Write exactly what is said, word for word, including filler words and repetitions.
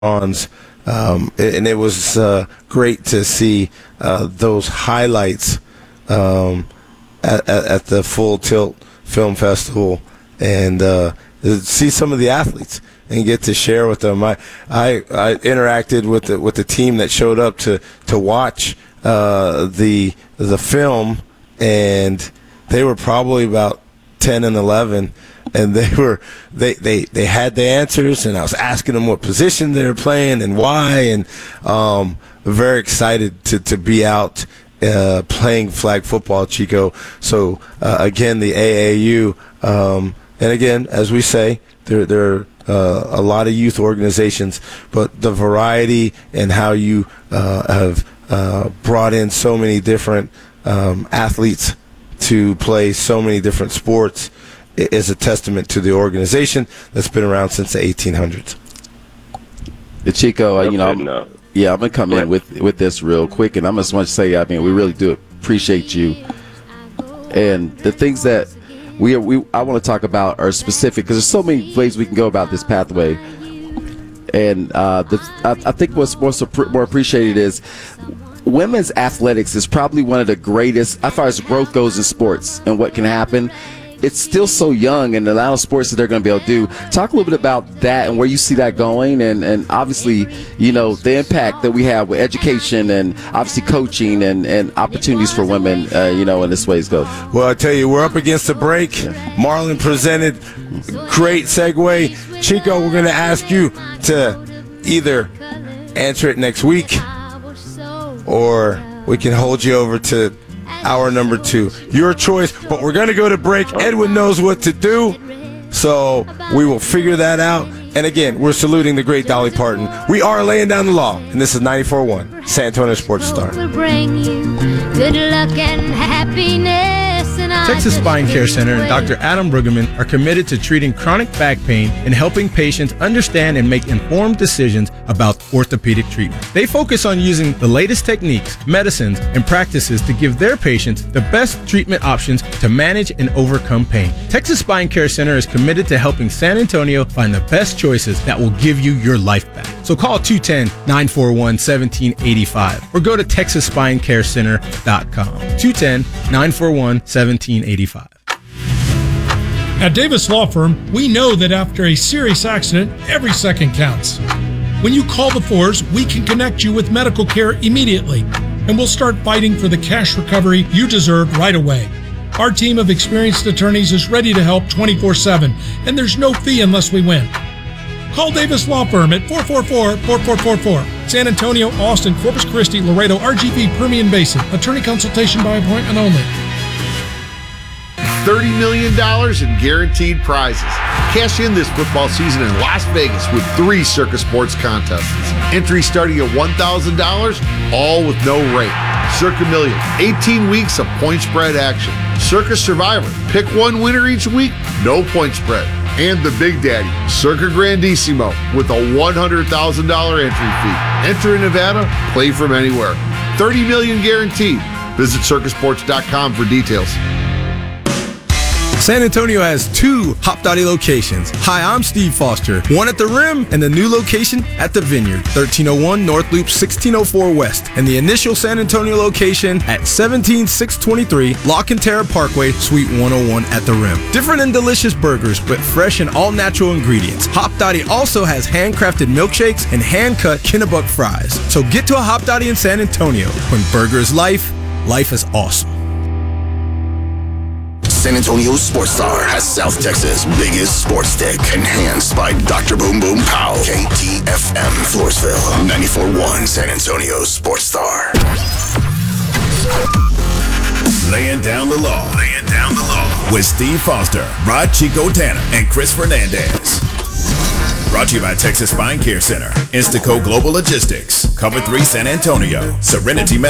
bronze. Um, and it was uh, great to see uh, those highlights um, at, at, at the Full Tilt Film Festival, and uh, see some of the athletes and get to share with them. I I, I interacted with the with the team that showed up to to watch uh, the the film, and they were probably about ten and eleven. And they were they, they, they had the answers, and I was asking them what position they were playing and why, and um, very excited to, to be out uh, playing flag football, Chico. So uh, again, the A A U, um, and again, as we say, there there are uh, a lot of youth organizations, but the variety and how you uh, have uh, brought in so many different um, athletes to play so many different sports is a testament to the organization that's been around since the eighteen hundreds. Chico, uh, you know, I'm, yeah, I'm gonna come in with with this real quick, and I just want to say, I mean, we really do appreciate you, and the things that we we I want to talk about are specific because there's so many ways we can go about this pathway, and uh, the, I, I think what's more more appreciated is women's athletics is probably one of the greatest as far as growth goes in sports and what can happen. It's still so young, and the amount of sports that they're going to be able to do. Talk a little bit about that and where you see that going, and, and obviously, you know, the impact that we have with education and obviously coaching and, and opportunities for women, uh, you know, in this ways go. Well, I tell you, we're up against the break. Yeah. Marlon presented. Great segue. Chico, we're going to ask you to either answer it next week, or we can hold you over to hour number two. Your choice, but we're going to go to break. Edwin knows what to do, so we will figure that out. And again, we're saluting the great Dolly Parton. We are laying down the law, and this is ninety-four point one San Antonio Sports Star. Will bring you good luck and happiness. Texas Spine Care Center and Doctor Adam Brueggemann are committed to treating chronic back pain and helping patients understand and make informed decisions about orthopedic treatment. They focus on using the latest techniques, medicines, and practices to give their patients the best treatment options to manage and overcome pain. Texas Spine Care Center is committed to helping San Antonio find the best choices that will give you your life back. So call two one zero, nine four one, one seven eight five or go to texas spine care center dot com. two one zero, nine four one, one seven eight five. At Davis Law Firm, we know that after a serious accident, every second counts. When you call the Fours, we can connect you with medical care immediately, and we'll start fighting for the cash recovery you deserve right away. Our team of experienced attorneys is ready to help twenty-four seven, and there's no fee unless we win. Call Davis Law Firm at four four four, four four four four. San Antonio, Austin, Corpus Christi, Laredo, R G V, Permian Basin. Attorney consultation by appointment only. thirty million dollars in guaranteed prizes. Cash in this football season in Las Vegas with three Circa Sports contests. Entry starting at one thousand dollars, all with no rate. Circa Million, eighteen weeks of point spread action. Circa Survivor, pick one winner each week, no point spread. And the Big Daddy, Circa Grandissimo, with a one hundred thousand dollars entry fee. Enter in Nevada, play from anywhere. thirty million dollars guaranteed. Visit circa sports dot com for details. San Antonio has two Hop Dottie locations. Hi, I'm Steve Foster. One at the Rim and the new location at the Vineyard, thirteen oh one North Loop, sixteen oh four West. And the initial San Antonio location at seventeen six twenty-three La Cantera Parkway, Suite one oh one at the Rim. Different and delicious burgers with fresh and all-natural ingredients. Hop Dottie also has handcrafted milkshakes and hand-cut Kennebuck fries. So get to a Hop Dottie in San Antonio. When burger is life, life is awesome. San Antonio Sports Star has South Texas' biggest sports stick, enhanced by Doctor Boom Boom Pow. K T F M Floresville, ninety-four point one San Antonio Sports Star. Laying down the law. Laying down the law. With Steve Foster, Rod Chico Tanner, and Chris Fernandez. Brought to you by Texas Spine Care Center, Instaco Global Logistics, Cover three San Antonio, Serenity Medical.